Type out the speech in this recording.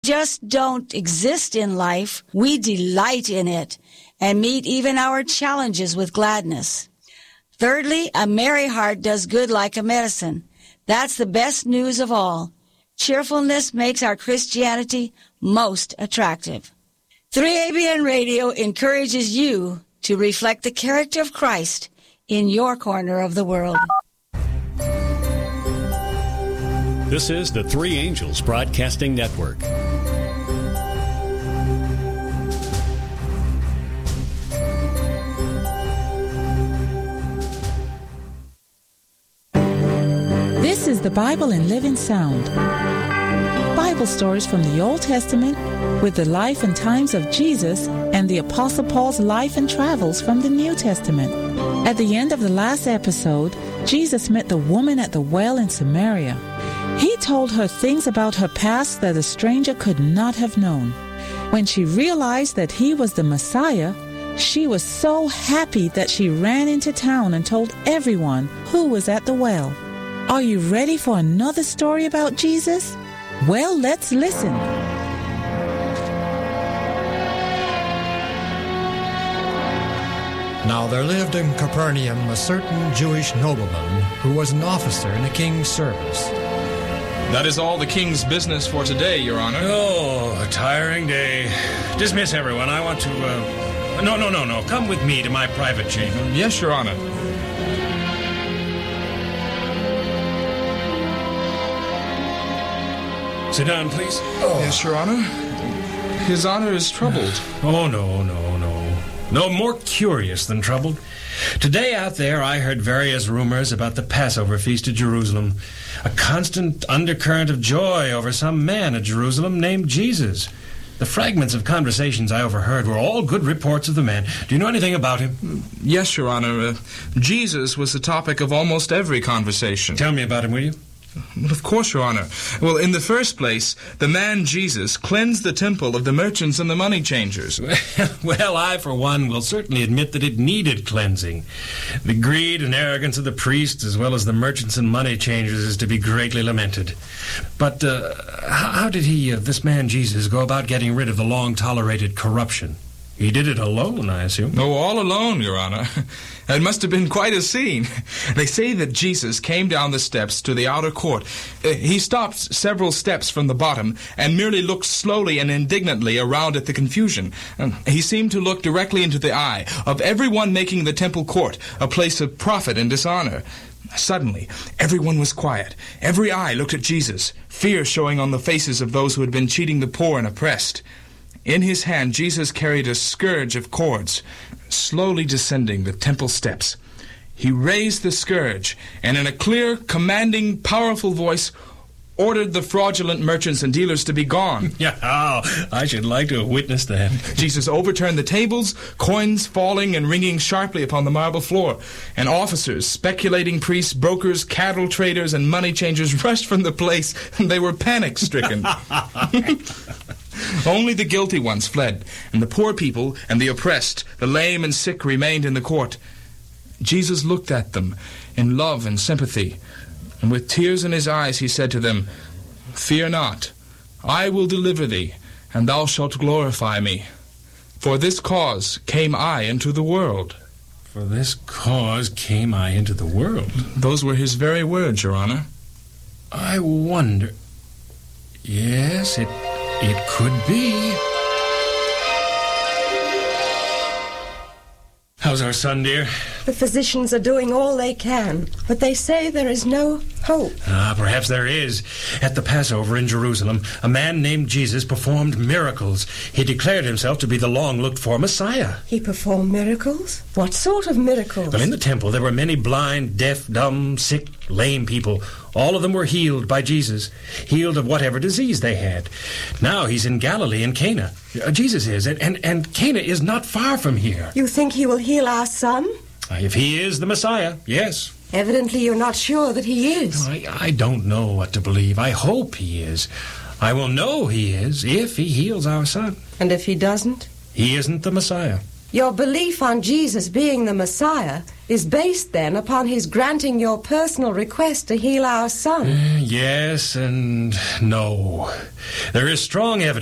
just don't exist in life, we delight in it and meet even our challenges with gladness. Thirdly, a merry heart does good like a medicine. That's the best news of all. Cheerfulness makes our Christianity most attractive. 3ABN Radio encourages you to reflect the character of Christ in your corner of the world. This is the Three Angels Broadcasting Network. This is the Bible in Living Sound. Bible stories from the Old Testament with the life and times of Jesus and the Apostle Paul's life and travels from the New Testament. At the end of the last episode, Jesus met the woman at the well in Samaria. He told her things about her past that a stranger could not have known. When she realized that he was the Messiah, she was so happy that she ran into town and told everyone who was at the well. Are you ready for another story about Jesus? Well, let's listen. Now there lived in Capernaum a certain Jewish nobleman who was an officer in the king's service. That is all the king's business for today, Your Honor. Oh, a tiring day. Dismiss everyone. I want to, No. Come with me to my private chamber. Yes, Your Honor. Sit down, please. Oh. Yes, Your Honor. His Honor is troubled. Oh, no. No more curious than troubled. Today out there I heard various rumors about the Passover feast at Jerusalem. A constant undercurrent of joy over some man at Jerusalem named Jesus. The fragments of conversations I overheard were all good reports of the man. Do you know anything about him? Yes, Your Honor. Jesus was the topic of almost every conversation. Tell me about him, will you? Well, of course, Your Honor. Well, in the first place, the man Jesus cleansed the temple of the merchants and the money changers. Well, I, for one, will certainly admit that it needed cleansing. The greed and arrogance of the priests, as well as the merchants and money changers, is to be greatly lamented. But how did this man Jesus, go about getting rid of the long-tolerated corruption? He did it alone, I assume. Oh, all alone, Your Honor. It must have been quite a scene. They say that Jesus came down the steps to the outer court. He stopped several steps from the bottom and merely looked slowly and indignantly around at the confusion. He seemed to look directly into the eye of everyone making the temple court a place of profit and dishonor. Suddenly, everyone was quiet. Every eye looked at Jesus, fear showing on the faces of those who had been cheating the poor and oppressed. In his hand, Jesus carried a scourge of cords, slowly descending the temple steps. He raised the scourge, and in a clear, commanding, powerful voice, ordered the fraudulent merchants and dealers to be gone. Yeah, I should like to have witnessed that. Jesus overturned the tables, coins falling and ringing sharply upon the marble floor, and officers, speculating priests, brokers, cattle traders, and money changers rushed from the place, and they were panic-stricken. Only the guilty ones fled, and the poor people and the oppressed, the lame and sick remained in the court. Jesus looked at them in love and sympathy, and with tears in his eyes he said to them, "Fear not, I will deliver thee, and thou shalt glorify me. For this cause came I into the world." For this cause came I into the world? Those were his very words, Your Honor. I wonder... Yes, it could be. How's our son, dear? The physicians are doing all they can, but they say there is no hope. Perhaps there is. At the Passover in Jerusalem, a man named Jesus performed miracles. He declared himself to be the long-looked-for Messiah. He performed miracles? What sort of miracles? Well, in the temple there were many blind, deaf, dumb, sick, lame people. All of them were healed by Jesus, healed of whatever disease they had. Now he's in Galilee in Cana. Jesus is, and Cana is not far from here. You think he will heal our son? If he is the Messiah, yes. Evidently you're not sure that he is. I don't know what to believe. I hope he is. I will know he is if he heals our son. And if he doesn't? He isn't the Messiah. Your belief on Jesus being the Messiah is based then upon his granting your personal request to heal our son. Yes and no. There is strong evidence